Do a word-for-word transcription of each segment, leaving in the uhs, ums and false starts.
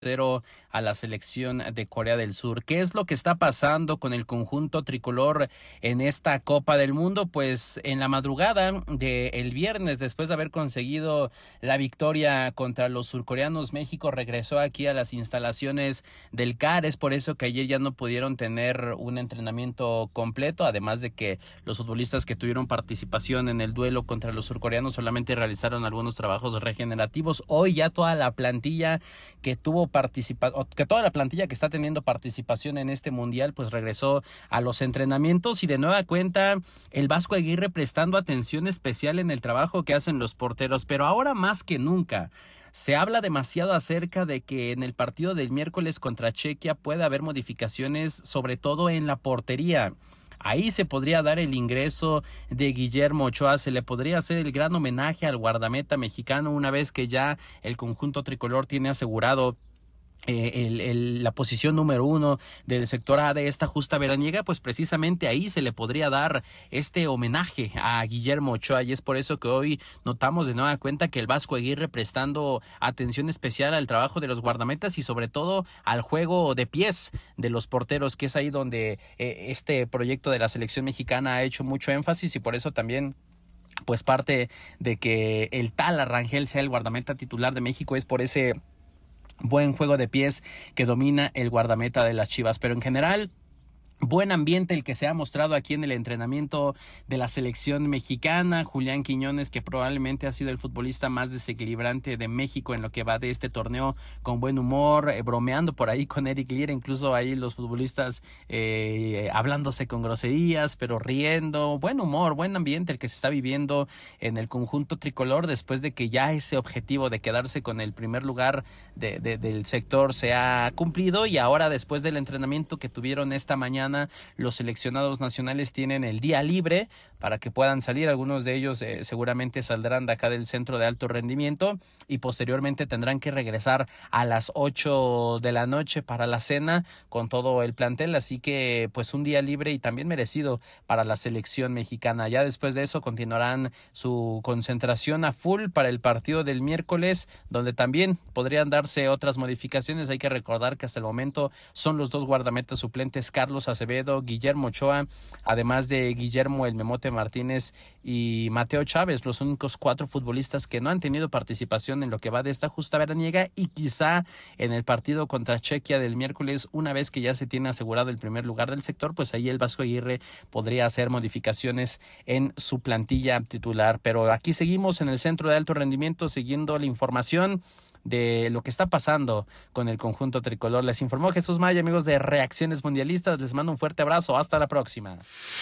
cero a la selección de Corea del Sur. ¿Qué es lo que está pasando con el conjunto tricolor en esta Copa del Mundo? Pues en la madrugada del viernes, después de haber conseguido la victoria contra los surcoreanos, México regresó aquí a las instalaciones del C A R. Es por eso que ayer ya no pudieron tener un entrenamiento completo, además de que los futbolistas que tuvieron participación en el duelo contra los surcoreanos solamente realizaron algunos trabajos regenerativos. Hoy ya toda la plantilla que tuvo participa que toda la plantilla que está teniendo participación en este mundial pues regresó a los entrenamientos, y de nueva cuenta el Vasco Aguirre prestando atención especial en el trabajo que hacen los porteros. Pero ahora más que nunca se habla demasiado acerca de que en el partido del miércoles contra Chequia puede haber modificaciones, sobre todo en la portería. Ahí se podría dar el ingreso de Guillermo Ochoa, se le podría hacer el gran homenaje al guardameta mexicano una vez que ya el conjunto tricolor tiene asegurado Eh, el, el, la posición número uno del sector A de esta justa veraniega. Pues precisamente ahí se le podría dar este homenaje a Guillermo Ochoa, y es por eso que hoy notamos de nueva cuenta que el Vasco Aguirre prestando atención especial al trabajo de los guardametas y sobre todo al juego de pies de los porteros, que es ahí donde eh, este proyecto de la selección mexicana ha hecho mucho énfasis, y por eso también pues parte de que el Tala Rangel sea el guardameta titular de México es por ese buen juego de pies que domina el guardameta de las Chivas. Pero en general, buen ambiente el que se ha mostrado aquí en el entrenamiento de la selección mexicana. Julián Quiñones, que probablemente ha sido el futbolista más desequilibrante de México en lo que va de este torneo, con buen humor, eh, bromeando por ahí con Eric Lira, incluso ahí los futbolistas eh, hablándose con groserías, pero riendo. Buen humor, buen ambiente el que se está viviendo en el conjunto tricolor después de que ya ese objetivo de quedarse con el primer lugar de, de, del sector se ha cumplido, y ahora después del entrenamiento que tuvieron esta mañana, los seleccionados nacionales tienen el día libre para que puedan salir. Algunos de ellos eh, seguramente saldrán de acá del centro de alto rendimiento y posteriormente tendrán que regresar a las ocho de la noche para la cena con todo el plantel. Así que pues un día libre y también merecido para la selección mexicana. Ya después de eso continuarán su concentración a full para el partido del miércoles, donde también podrían darse otras modificaciones. Hay que recordar que hasta el momento son los dos guardametas suplentes, Carlos Acevedo, Guillermo Ochoa, además de Guillermo El Memote Martínez y Mateo Chávez, los únicos cuatro futbolistas que no han tenido participación en lo que va de esta justa veraniega, y quizá en el partido contra Chequia del miércoles, una vez que ya se tiene asegurado el primer lugar del sector, pues ahí el Vasco Aguirre podría hacer modificaciones en su plantilla titular. Pero aquí seguimos en el centro de alto rendimiento siguiendo la información de lo que está pasando con el conjunto tricolor. Les informó Jesús Maya, amigos de Reacciones Mundialistas. Les mando un fuerte abrazo. Hasta la próxima.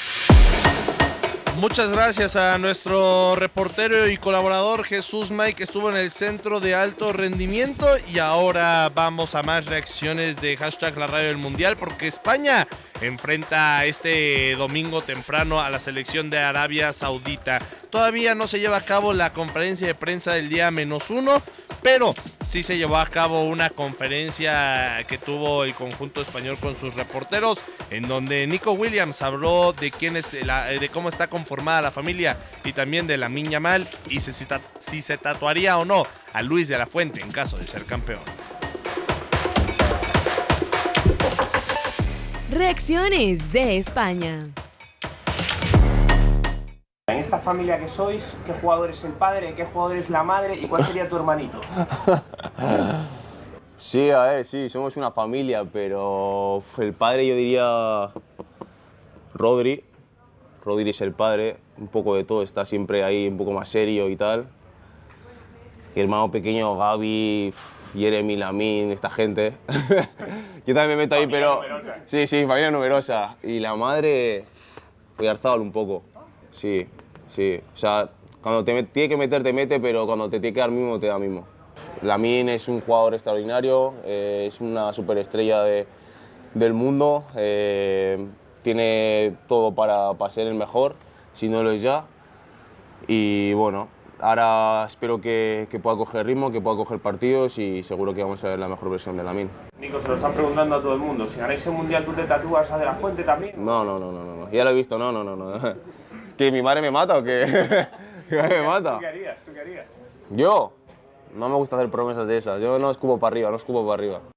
Muchas gracias a nuestro reportero y colaborador Jesús May, que estuvo en el centro de alto rendimiento. Y ahora vamos a más reacciones de hashtag La Radio del Mundial, porque España enfrenta este domingo temprano a la selección de Arabia Saudita. Todavía no se lleva a cabo la conferencia de prensa del día menos uno, pero sí se llevó a cabo una conferencia que tuvo el conjunto español con sus reporteros, en donde Nico Williams habló de quién es la, de cómo está conformada la familia y también de Lamine Yamal, y si, si se tatuaría o no a Luis de la Fuente en caso de ser campeón. Reacciones de España. En esta familia que sois, ¿qué jugador es el padre, qué jugador es la madre y cuál sería tu hermanito? Sí, a ver, sí, somos una familia, pero el padre yo diría Rodri. Rodri es el padre, un poco de todo, está siempre ahí un poco más serio y tal. Y hermano pequeño, Gavi, Jeremy, Lamine, esta gente. Yo también me meto ahí, pero... Sí, sí, familia numerosa. Y la madre, Oyarzabal un poco. Sí, sí. O sea, cuando te tiene que meter, te mete, pero cuando te tiene que dar mismo, te da mismo. Lamine es un jugador extraordinario, eh, es una superestrella de, del mundo. Eh, tiene todo para, para ser el mejor, si no lo es ya. Y bueno, ahora espero que, que pueda coger ritmo, que pueda coger partidos, y seguro que vamos a ver la mejor versión de Lamine. Nico, se lo están preguntando a todo el mundo. Si ganáis el Mundial, ¿tú te tatúas a De la Fuente también? No, no, no, no, no, no. Ya lo he visto, no, no, no, no. ¿Es que mi madre me mata o qué? ¿Mi madre me mata? ¿Tú qué harías? ¿Tú qué harías? ¿Yo? No me gusta hacer promesas de esas. Yo no escupo para arriba, no escupo para arriba.